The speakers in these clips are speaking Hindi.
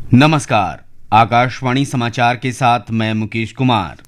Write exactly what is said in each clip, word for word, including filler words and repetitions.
नमस्कार, आकाशवाणी समाचार के साथ मैं मुकेश कुमार।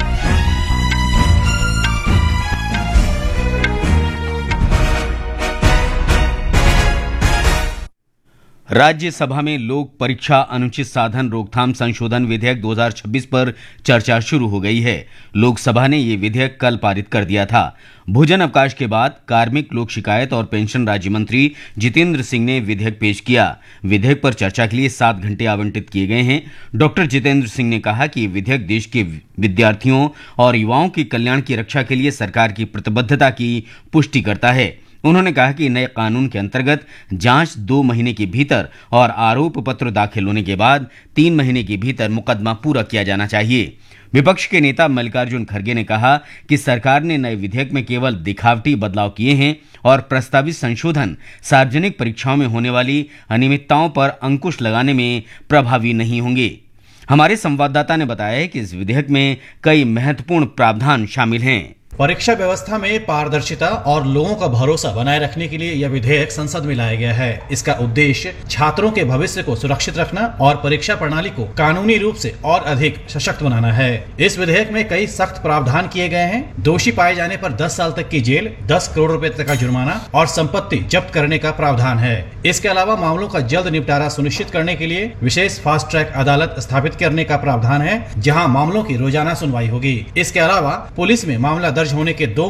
राज्यसभा में लोक परीक्षा अनुचित साधन रोकथाम संशोधन विधेयक दो हज़ार छब्बीस पर चर्चा शुरू हो गई है। लोकसभा ने ये विधेयक कल पारित कर दिया था। भोजन अवकाश के बाद कार्मिक, लोक शिकायत और पेंशन राज्य मंत्री जितेंद्र सिंह ने विधेयक पेश किया। विधेयक पर चर्चा के लिए सात घंटे आवंटित किए गए हैं। डॉक्टर जितेंद्र सिंह ने कहा कि विधेयक देश के विद्यार्थियों और युवाओं के कल्याण की रक्षा के लिए सरकार की प्रतिबद्धता की पुष्टि करता है। उन्होंने कहा कि नए कानून के अंतर्गत जांच दो महीने के भीतर और आरोप पत्र दाखिल होने के बाद तीन महीने के भीतर मुकदमा पूरा किया जाना चाहिए। विपक्ष के नेता मल्लिकार्जुन खड़गे ने कहा कि सरकार ने नए विधेयक में केवल दिखावटी बदलाव किए हैं और प्रस्तावित संशोधन सार्वजनिक परीक्षाओं में होने वाली अनियमितताओं पर अंकुश लगाने में प्रभावी नहीं होंगे। हमारे संवाददाता ने बताया है कि इस विधेयक में कई महत्वपूर्ण प्रावधान शामिल हैं। परीक्षा व्यवस्था में पारदर्शिता और लोगों का भरोसा बनाए रखने के लिए यह विधेयक संसद में लाया गया है। इसका उद्देश्य छात्रों के भविष्य को सुरक्षित रखना और परीक्षा प्रणाली को कानूनी रूप से और अधिक सशक्त बनाना है। इस विधेयक में कई सख्त प्रावधान किए गए हैं। दोषी पाए जाने पर दस साल तक की जेल, दस करोड़ रुपए तक का जुर्माना और संपत्ति जब्त करने का प्रावधान है। इसके अलावा मामलों का जल्द निपटारा सुनिश्चित करने के लिए विशेष फास्ट ट्रैक अदालत स्थापित करने का प्रावधान है, जहाँ मामलों की रोजाना सुनवाई होगी। इसके अलावा पुलिस में मामला दर्ज होने के दो